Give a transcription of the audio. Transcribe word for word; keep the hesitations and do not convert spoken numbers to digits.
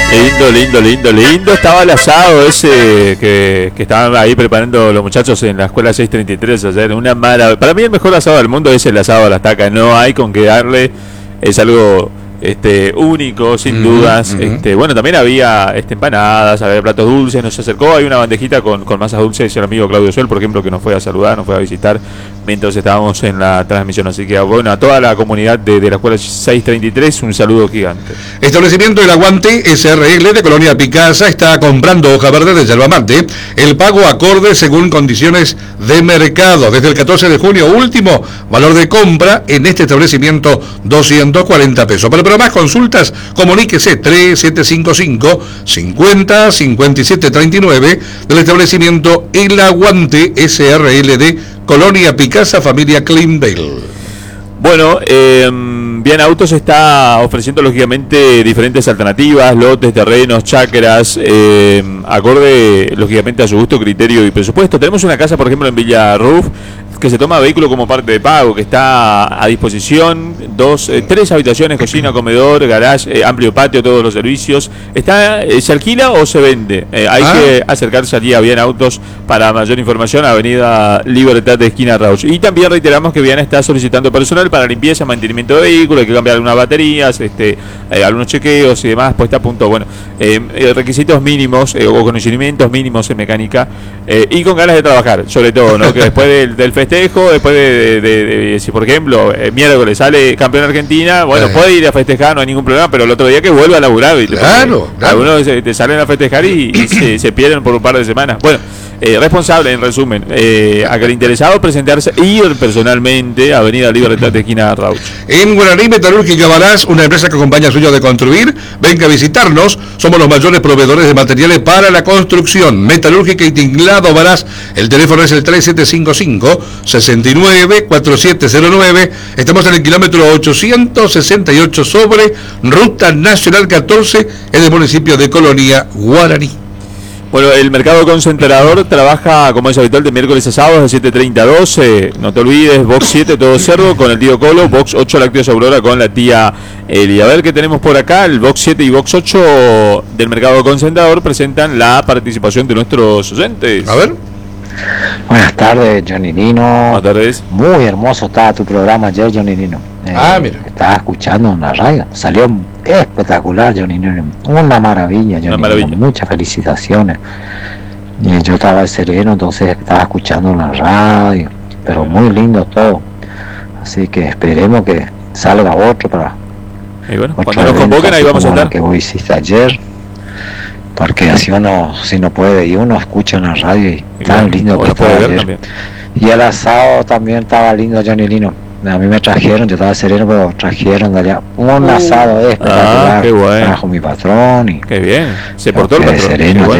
Lindo, lindo, lindo, lindo. Estaba el asado ese que, que estaban ahí preparando los muchachos en la escuela seiscientos treinta y tres ayer. Una maravilla. Para mí el mejor asado del mundo es el asado a la estaca. No hay con qué darle. Es algo este único, sin uh-huh, dudas. Uh-huh. Este, bueno, también había este, empanadas, había platos dulces. Nos acercó, hay una bandejita con, con masas dulces. El amigo Claudio Sol, por ejemplo, que nos fue a saludar, nos fue a visitar mientras estábamos en la transmisión. Así que bueno, a toda la comunidad de, de la escuela seiscientos treinta y tres, un saludo gigante. Establecimiento El Aguante S R L de Colonia Picasa está comprando hoja verde de yerba mate. El pago acorde según condiciones de mercado. Desde el catorce de junio último, valor de compra en este establecimiento doscientos cuarenta pesos. Pero para más consultas, comuníquese tres siete cinco cinco, cincuenta, cincuenta y siete treinta y nueve del establecimiento El Aguante S R L de Colonia Picasa, familia Cleanville. Bueno, eh, Bien Autos está ofreciendo lógicamente diferentes alternativas, lotes, terrenos, chacras, eh, acorde lógicamente a su gusto, criterio y presupuesto. Tenemos una casa, por ejemplo, en Villa Ruf, que se toma vehículo como parte de pago, que está a disposición, dos, eh, tres habitaciones, cocina, comedor, garage, eh, amplio patio, todos los servicios. Está, eh, ¿se alquila o se vende? Eh, hay ah. que acercarse allí a Bien Autos para mayor información, Avenida Libertad de esquina Rauch. Y también reiteramos que Bien está solicitando personal para limpieza, mantenimiento de vehículos, hay que cambiar algunas baterías, este, eh, algunos chequeos y demás, puesta a punto. Bueno, eh, requisitos mínimos eh, o conocimientos mínimos en mecánica eh, y con ganas de trabajar, sobre todo, ¿no? Que después del, del festejo, después de, de, de, de si por ejemplo el miércoles sale campeón Argentina, bueno, eh. puede ir a festejar, no hay ningún problema, pero el otro día que vuelva a laburar, ¿viste? Claro, claro. Algunos se, te salen a festejar y, y se, se pierden por un par de semanas. Bueno, eh, responsable en resumen, eh, a que el interesado presentarse, ir personalmente a Avenida Libertad de esquina Rauch. En Guaraní Metalúrgica Barás, una empresa que acompaña suyo de construir, venga a visitarnos, somos los mayores proveedores de materiales para la construcción. Metalúrgica y Tinglado Barás, el teléfono es el tres siete cinco cinco, seis nueve, cuatro siete cero nueve, estamos en el kilómetro ochocientos sesenta y ocho sobre Ruta Nacional catorce en el municipio de Colonia, Guaraní. Bueno, el mercado concentrador trabaja como es habitual de miércoles a sábados de siete treinta a doce. No te olvides, box siete todo cerdo con el tío Colo, box ocho lácteos Aurora con la tía Eli. A ver qué tenemos por acá. El box siete y box ocho del mercado concentrador presentan la participación de nuestros oyentes. A ver. Buenas tardes, Johnny Nino. Buenas tardes. Muy hermoso estaba tu programa ayer, Johnny Nino. Eh, ah, mira. Estaba escuchando en la radio. Salió espectacular, Johnny Nino. Una maravilla, Johnny Una maravilla. Nino. Muchas felicitaciones. Y yo estaba de sereno, entonces estaba escuchando en la radio. Pero muy lindo todo. Así que esperemos que salga otro para. Y bueno, cuando nos convoquen ahí vamos a estar. Que vos hiciste ayer. Porque así uno, si no puede, y uno escucha en la radio y, y tan bueno, lindo que estaba ayer. Y el asado también estaba lindo, Johnny Lino. A mí me trajeron, yo estaba sereno, pero trajeron de allá un uh, asado espectacular. Ah, qué bueno. Trajo mi patrón y qué bien. Se portó el patrón. Sereno,